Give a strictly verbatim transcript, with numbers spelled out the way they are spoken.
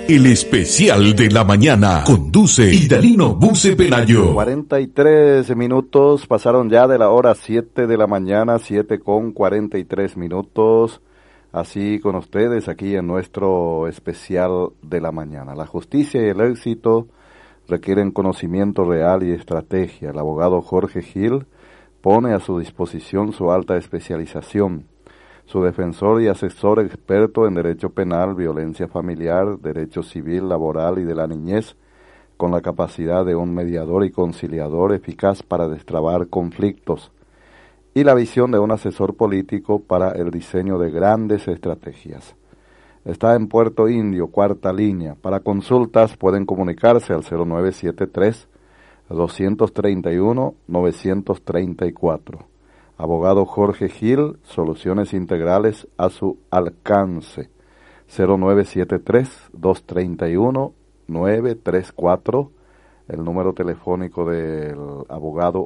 El especial de la mañana conduce Idalino Buce Pelayo. cuarenta y tres minutos pasaron ya de la hora siete de la mañana, siete con cuarenta y tres minutos. Así con ustedes aquí en nuestro especial de la mañana. La justicia y el éxito requieren conocimiento real y estrategia. El abogado Jorge Gil pone a su disposición su alta especialización. Su defensor y asesor experto en derecho penal, violencia familiar, derecho civil, laboral y de la niñez, con la capacidad de un mediador y conciliador eficaz para destrabar conflictos, y la visión de un asesor político para el diseño de grandes estrategias. Está en Puerto Indio, cuarta línea. Para consultas pueden comunicarse al cero nueve siete tres, dos tres uno, nueve tres cuatro. Abogado Jorge Gil, soluciones integrales a su alcance. cero nueve siete tres, dos tres uno, nueve tres cuatro, el número telefónico del abogado